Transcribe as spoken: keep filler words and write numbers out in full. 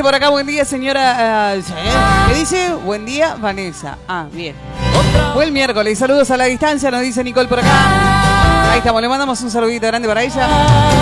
dice por acá, buen día, señora. Uh, ¿Qué dice? Buen día, Vanessa. Ah, bien. Buen miércoles. Saludos a la distancia, nos dice Nicole por acá. Ahí estamos, le mandamos un saludito grande para ella.